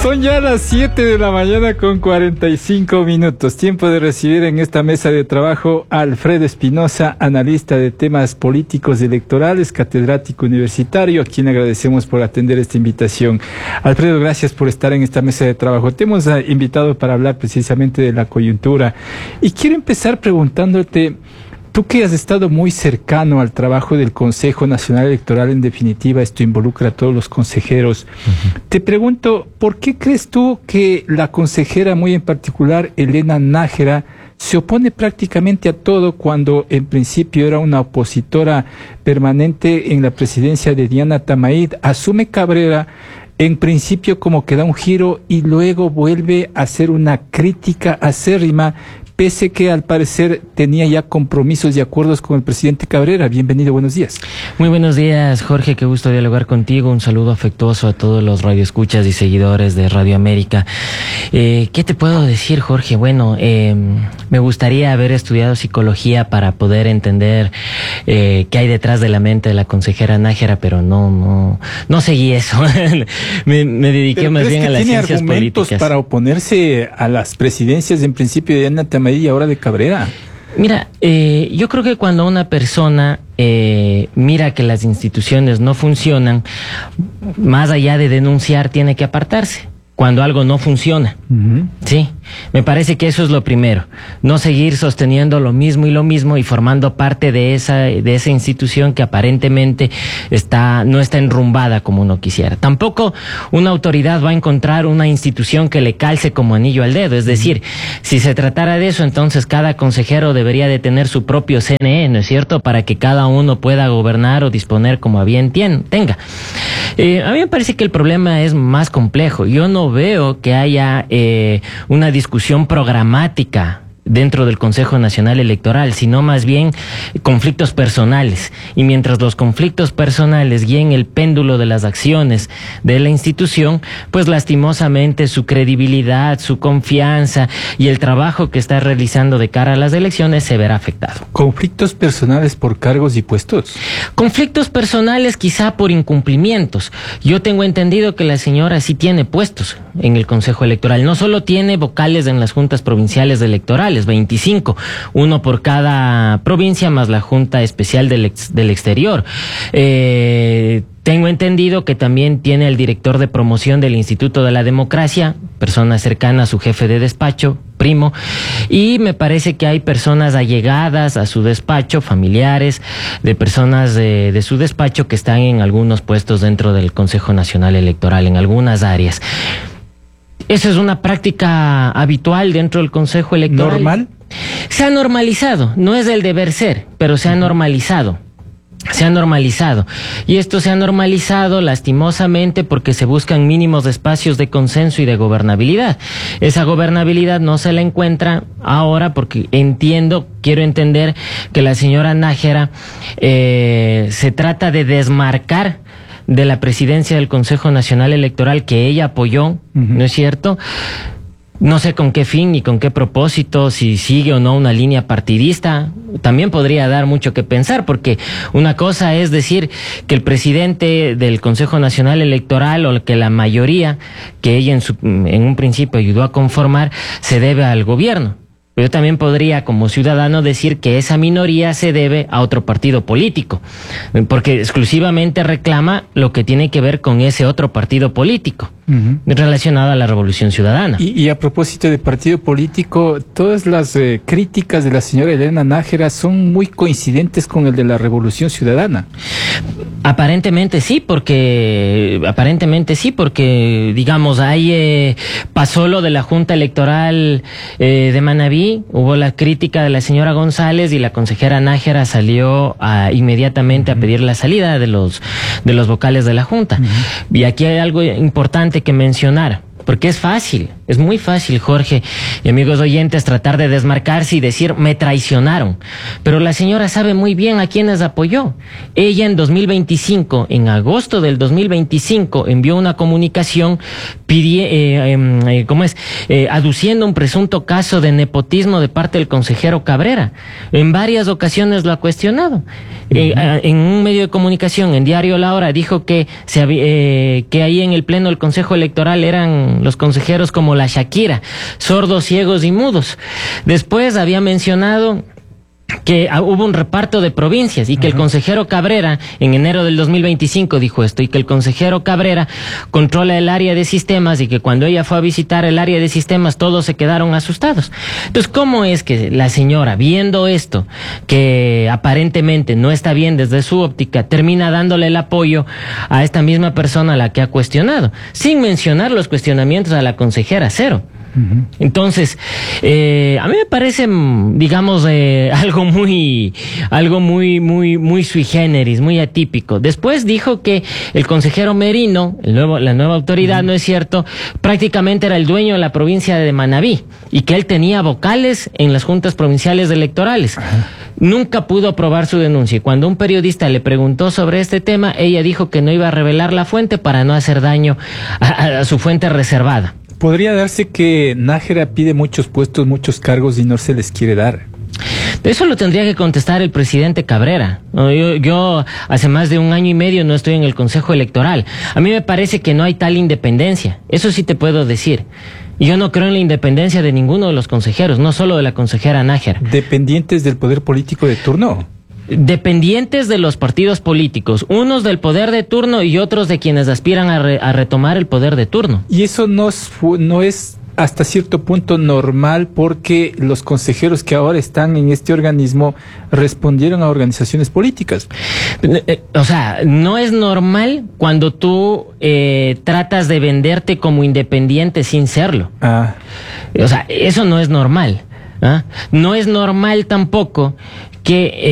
Son ya las 7 de la mañana con 45 minutos. Tiempo de recibir en esta mesa de trabajo a Alfredo Espinosa, analista de temas políticos y electorales, catedrático universitario, a quien agradecemos por atender esta invitación. Alfredo, gracias por estar en esta mesa de trabajo. Te hemos invitado para hablar precisamente de la coyuntura. Y quiero empezar preguntándote, tú que has estado muy cercano al trabajo del Consejo Nacional Electoral, en definitiva, esto involucra a todos los consejeros. Te pregunto, ¿por qué crees tú que la consejera, muy en particular, Elena Nájera, se opone prácticamente a todo cuando en principio era una opositora permanente en la presidencia de Diana Tamaid? Asume Cabrera, en principio como que da un giro y luego vuelve a hacer una crítica acérrima, pese que al parecer tenía ya compromisos y acuerdos con el presidente Cabrera. Bienvenido, buenos días. Muy buenos días, Jorge, qué gusto dialogar contigo. Un saludo afectuoso a todos los radioescuchas y seguidores de Radio América. ¿Qué te puedo decir, Jorge? Bueno, me gustaría haber estudiado psicología para poder entender qué hay detrás de la mente de la consejera Nájera, pero no seguí eso. me dediqué más bien a las ciencias políticas. ¿Tiene argumentos para oponerse a las presidencias en principio de Diana Tamaid y ahora de Cabrera? Mira, yo creo que cuando una persona mira que las instituciones no funcionan, más allá de denunciar, tiene que apartarse cuando algo no funciona. Sí, me parece que eso es lo primero. No seguir sosteniendo lo mismo y formando parte de esa institución que aparentemente no está enrumbada como uno quisiera. Tampoco una autoridad va a encontrar una institución que le calce como anillo al dedo. Es decir, si se tratara de eso, entonces cada consejero debería de tener su propio CNE, ¿no es cierto?, para que cada uno pueda gobernar o disponer como a bien tenga. A mí me parece que el problema es más complejo. Yo no veo que haya una discusión programática dentro del Consejo Nacional Electoral, sino más bien conflictos personales. Y mientras los conflictos personales guíen el péndulo de las acciones de la institución, pues lastimosamente su credibilidad, su confianza y el trabajo que está realizando de cara a las elecciones se verá afectado. ¿Conflictos personales por cargos y puestos? Conflictos personales quizá por incumplimientos. Yo tengo entendido que la señora sí tiene puestos en el Consejo Electoral. No solo tiene vocales en las juntas provinciales electorales, 25, uno por cada provincia, más la Junta Especial del Exterior. Tengo entendido que también tiene el director de promoción del Instituto de la Democracia, persona cercana a su jefe de despacho, primo, y me parece que hay personas allegadas a su despacho, familiares de personas de su despacho que están en algunos puestos dentro del Consejo Nacional Electoral, en algunas áreas. ¿Eso es una práctica habitual dentro del Consejo Electoral? ¿Normal? Se ha normalizado, no es el deber ser, pero se ha normalizado. Se ha normalizado. Y esto se ha normalizado lastimosamente porque se buscan mínimos espacios de consenso y de gobernabilidad. Esa gobernabilidad no se la encuentra ahora porque quiero entender que la señora Nájera se trata de desmarcar de la presidencia del Consejo Nacional Electoral que ella apoyó, ¿no es cierto? No sé con qué fin ni con qué propósito, si sigue o no una línea partidista. También podría dar mucho que pensar, porque una cosa es decir que el presidente del Consejo Nacional Electoral o que la mayoría que ella en un principio ayudó a conformar se debe al gobierno. Pero yo también podría, como ciudadano, decir que esa minoría se debe a otro partido político, porque exclusivamente reclama lo que tiene que ver con ese otro partido político, relacionado a la Revolución Ciudadana. Y a propósito de partido político, todas las críticas de la señora Elena Nájera son muy coincidentes con el de la Revolución Ciudadana. Aparentemente sí, porque digamos, ahí pasó lo de la Junta Electoral de Manabí. Hubo la crítica de la señora González y la consejera Nájera salió inmediatamente a pedir la salida de los vocales de la Junta. Y aquí hay algo importante que mencionar, porque es muy fácil, Jorge y amigos oyentes, tratar de desmarcarse y decir, me traicionaron. Pero la señora sabe muy bien a quiénes apoyó. Ella en 2025, en agosto del 2025, envió una comunicación aduciendo un presunto caso de nepotismo de parte del consejero Cabrera. En varias ocasiones lo ha cuestionado. En un medio de comunicación, en Diario La Hora, dijo que ahí en el pleno del Consejo Electoral eran eran los consejeros como la Shakira, sordos, ciegos y mudos. Después había mencionado que hubo un reparto de provincias y que el consejero Cabrera, en enero del 2025 dijo esto, y que el consejero Cabrera controla el área de sistemas y que cuando ella fue a visitar el área de sistemas todos se quedaron asustados. Entonces, ¿cómo es que la señora, viendo esto, que aparentemente no está bien desde su óptica, termina dándole el apoyo a esta misma persona a la que ha cuestionado, sin mencionar los cuestionamientos a la consejera Cero? Entonces, a mí me parece, digamos, algo muy sui generis, muy atípico. Después dijo que el consejero Merino, la nueva autoridad, no es cierto, prácticamente era el dueño de la provincia de Manabí y que él tenía vocales en las juntas provinciales electorales. Nunca pudo probar su denuncia y cuando un periodista le preguntó sobre este tema, ella dijo que no iba a revelar la fuente para no hacer daño a su fuente reservada. ¿Podría darse que Nájera pide muchos puestos, muchos cargos y no se les quiere dar? Eso lo tendría que contestar el presidente Cabrera. Yo hace más de 1 año y medio no estoy en el Consejo Electoral. A mí me parece que no hay tal independencia. Eso sí te puedo decir. Yo no creo en la independencia de ninguno de los consejeros, no solo de la consejera Nájera. ¿Dependientes del poder político de turno? Dependientes de los partidos políticos, unos del poder de turno y otros de quienes aspiran a retomar el poder de turno. Y eso no es hasta cierto punto normal porque los consejeros que ahora están en este organismo respondieron a organizaciones políticas. O sea, no es normal cuando tú tratas de venderte como independiente sin serlo. O sea, eso no es normal. No es normal tampoco que